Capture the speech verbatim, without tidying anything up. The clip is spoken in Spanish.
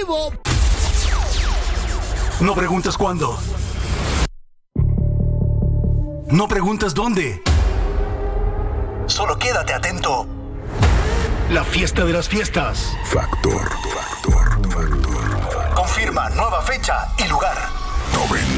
vivo. No preguntas cuándo. No preguntas dónde. Solo quédate atento. La fiesta de las fiestas. Factor, factor, factor. Confirma nueva fecha y lugar.